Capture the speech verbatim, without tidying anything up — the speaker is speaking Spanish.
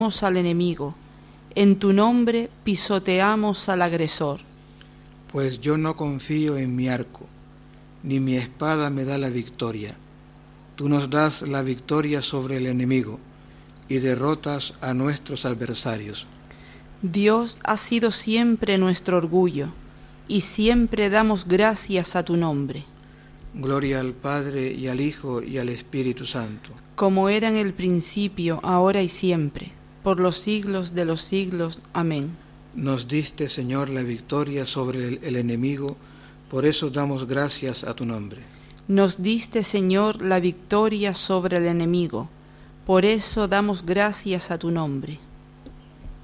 al enemigo, en tu nombre pisoteamos al agresor. Pues yo no confío en mi arco, ni mi espada me da la victoria. Tú nos das la victoria sobre el enemigo y derrotas a nuestros adversarios. Dios ha sido siempre nuestro orgullo, y siempre damos gracias a tu nombre. Gloria al Padre, y al Hijo, y al Espíritu Santo. Como era en el principio, ahora y siempre, por los siglos de los siglos. Amén. Nos diste, Señor, la victoria sobre el, el enemigo, por eso damos gracias a tu nombre. Nos diste, Señor, la victoria sobre el enemigo, por eso damos gracias a tu nombre.